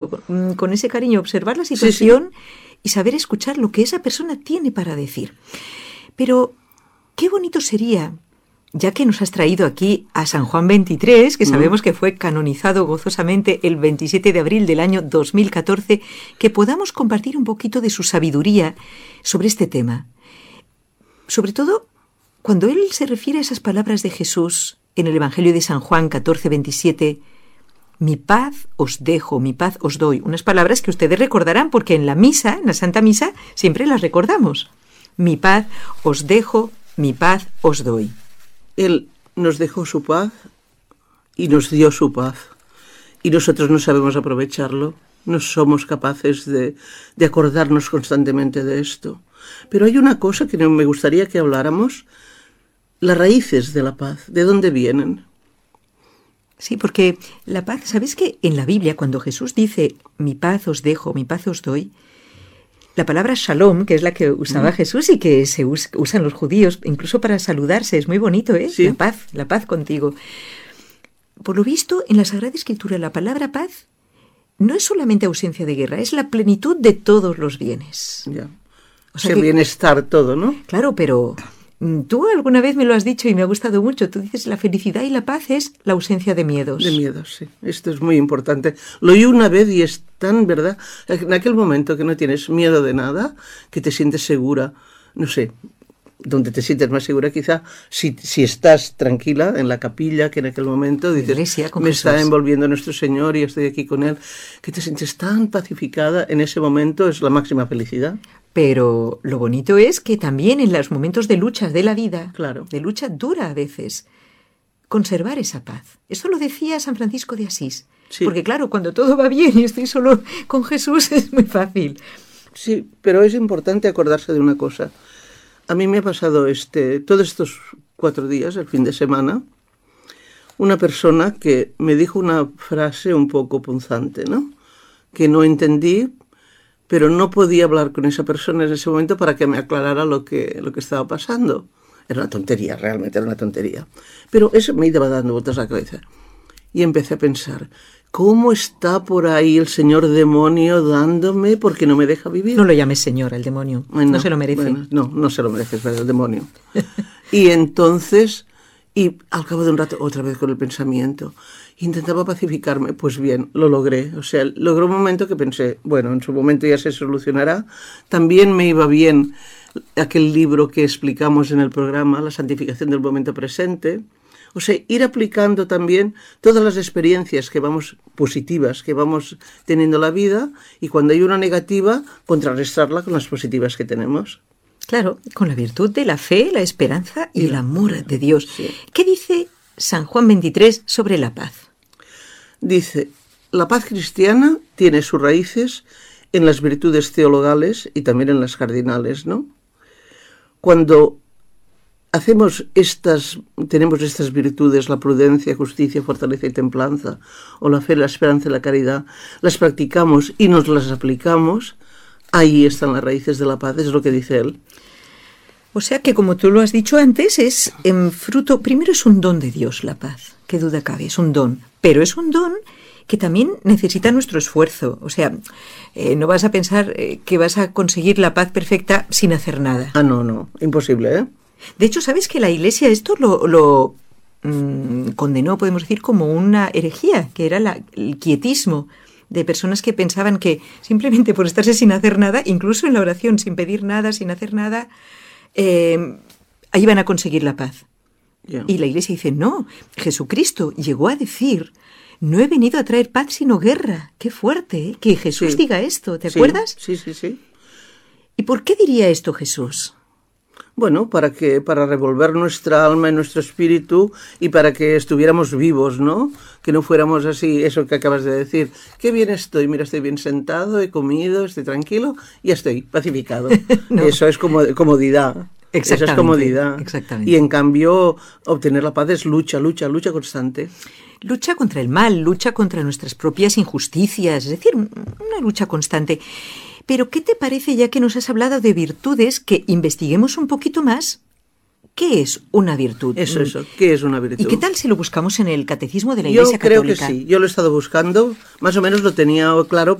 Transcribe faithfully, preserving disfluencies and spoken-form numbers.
con, con ese cariño, observar la situación sí, sí. y saber escuchar lo que esa persona tiene para decir. Pero qué bonito sería, ya que nos has traído aquí a San Juan veintitrés, que sabemos mm. que fue canonizado gozosamente el veintisiete de abril del año dos mil catorce, que podamos compartir un poquito de su sabiduría sobre este tema. Sobre todo, cuando él se refiere a esas palabras de Jesús en el Evangelio de San Juan catorce veintisiete, mi paz os dejo, mi paz os doy. Unas palabras que ustedes recordarán porque en la misa, en la Santa Misa, siempre las recordamos. Mi paz os dejo, mi paz os doy. Él nos dejó su paz y nos dio su paz. Y nosotros no sabemos aprovecharlo, no somos capaces de, de acordarnos constantemente de esto. Pero hay una cosa que me gustaría que habláramos, las raíces de la paz, ¿de dónde vienen? Sí, porque la paz, ¿sabes que en la Biblia cuando Jesús dice mi paz os dejo, mi paz os doy, la palabra shalom, que es la que usaba mm. Jesús y que se us- usan los judíos, incluso para saludarse, es muy bonito, ¿eh? Sí. La paz, la paz contigo. Por lo visto, en la Sagrada Escritura la palabra paz no es solamente ausencia de guerra, es la plenitud de todos los bienes. Ya. O sea, que, bienestar todo, ¿no? Claro, pero tú alguna vez me lo has dicho y me ha gustado mucho. Tú dices la felicidad y la paz es la ausencia de miedos. De miedos, sí. Esto es muy importante. Lo oí una vez y es tan verdad. En aquel momento que no tienes miedo de nada, que te sientes segura, no sé, donde te sientes más segura quizá, si, si estás tranquila en la capilla, que en aquel momento dices, Iglesia, me Jesús. Está envolviendo nuestro Señor y estoy aquí con Él, que te sientes tan pacificada, en ese momento es la máxima felicidad. Pero lo bonito es que también en los momentos de luchas de la vida, claro. de lucha dura a veces, conservar esa paz. Eso lo decía San Francisco de Asís. Sí. Porque claro, cuando todo va bien y estoy solo con Jesús es muy fácil. Sí, pero es importante acordarse de una cosa. A mí me ha pasado este, todos estos cuatro días, el fin de semana, una persona que me dijo una frase un poco punzante, ¿no? Que no entendí, pero no podía hablar con esa persona en ese momento para que me aclarara lo que, lo que estaba pasando. Era una tontería, realmente era una tontería. Pero eso me iba dando vueltas a la cabeza. Y empecé a pensar, ¿cómo está por ahí el señor demonio dándome porque no me deja vivir? No lo llames señor, el demonio. Bueno, no se lo merece. Bueno, no, no se lo merece, es verdad, el demonio. Y entonces, y al cabo de un rato, otra vez con el pensamiento, intentaba pacificarme. Pues bien, lo logré. O sea, logró un momento que pensé, bueno, en su momento ya se solucionará. También me iba bien aquel libro que explicamos en el programa, La santificación del momento presente. O sea, ir aplicando también todas las experiencias que vamos, positivas, que vamos teniendo en la vida, y cuando hay una negativa, contrarrestarla con las positivas que tenemos. Claro, con la virtud de la fe, la esperanza y, y el amor de Dios. Sí. ¿Qué dice San Juan veintitrés sobre la paz? Dice, la paz cristiana tiene sus raíces en las virtudes teologales y también en las cardinales, ¿no? Cuando hacemos estas, tenemos estas virtudes, la prudencia, justicia, fortaleza y templanza, o la fe, la esperanza y la caridad, las practicamos y nos las aplicamos, ahí están las raíces de la paz, es lo que dice él. O sea que, como tú lo has dicho antes, es en fruto, primero es un don de Dios la paz, qué duda cabe, es un don, pero es un don que también necesita nuestro esfuerzo. O sea, eh, no vas a pensar eh, que vas a conseguir la paz perfecta sin hacer nada. Ah, no, no, imposible, ¿eh? De hecho, ¿sabes que la Iglesia esto lo, lo mmm, condenó, podemos decir, como una herejía, que era la, el quietismo de personas que pensaban que simplemente por estarse sin hacer nada, incluso en la oración, sin pedir nada, sin hacer nada, eh, ahí van a conseguir la paz. Yeah. Y la Iglesia dice, no, Jesucristo llegó a decir, no he venido a traer paz sino guerra. Qué fuerte, ¿eh? Que Jesús sí. diga esto, ¿te sí, acuerdas? Sí, sí, sí. ¿Y por qué diría esto Jesús? Bueno, para que para revolver nuestra alma y nuestro espíritu y para que estuviéramos vivos, ¿no? Que no fuéramos así, eso que acabas de decir. Qué bien estoy, mira, estoy bien sentado, he comido, estoy tranquilo, ya estoy pacificado. No. Eso es como, comodidad. Eso es comodidad. Exactamente. Y en cambio, obtener la paz es lucha, lucha, lucha constante. Lucha contra el mal, lucha contra nuestras propias injusticias, es decir, una lucha constante. Pero, ¿qué te parece, ya que nos has hablado de virtudes, que investiguemos un poquito más? ¿Qué es una virtud? Eso, eso, ¿qué es una virtud? ¿Y qué tal si lo buscamos en el Catecismo de la Iglesia Católica? Yo creo Católica? que sí, yo lo he estado buscando, más o menos lo tenía claro,